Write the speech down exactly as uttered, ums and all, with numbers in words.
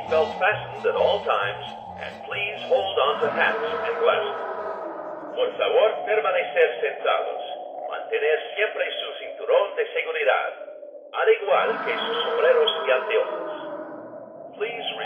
seatbelts fastened at all times, and please hold on to hats and glasses. Por favor, permanecer sentados. Mantener siempre su cinturón de seguridad, al igual que sus sombreros y anteojos. Please